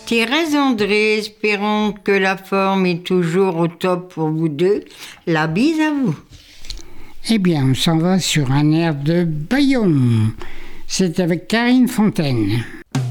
Thérèse André, espérons que la forme est toujours au top pour vous deux. La bise à vous. Eh bien, on s'en va sur un air de Bayonne. C'est avec Karine Fontaine.